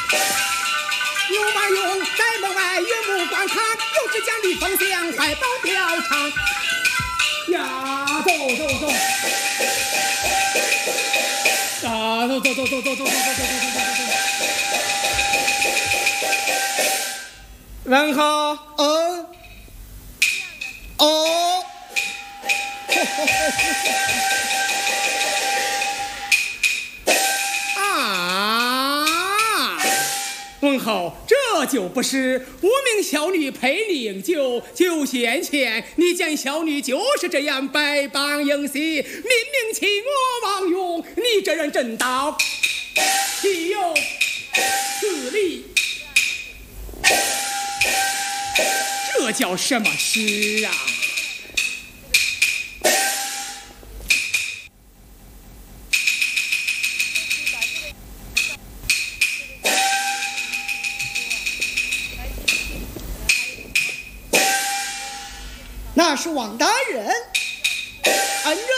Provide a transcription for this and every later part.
牛马俑在门外远目观看，有志将立风向怀抱飘长。呀，走走走！啊，走走走走走走走走走走走走！问好。问候，这就不是无名小女陪你饮酒，酒先前你见小女就是这样百般应喜，明明欺我妄用，你这人真道岂有此理？这叫什么诗啊？ 那是王大人，按着，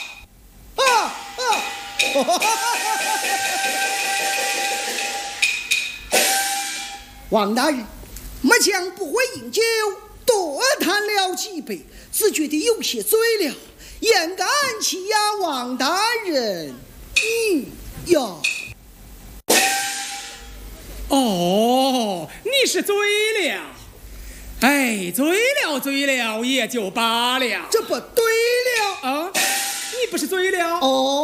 王大人，末将不会饮酒，多谈了几杯，只觉得有些醉了，焉敢欺压王大人？ 哦，你是醉了。哎，醉了也就罢了， 这不对了啊！你不是醉了？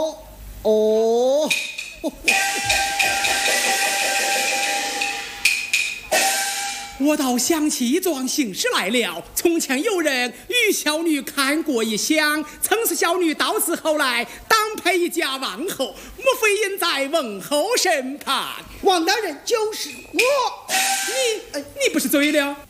我倒想起一桩幸事来了。从前有人与小女看过一相，曾是小女到死后来当配一家王后，莫非应在问候审判？ 王大人就是我。 你不是醉了？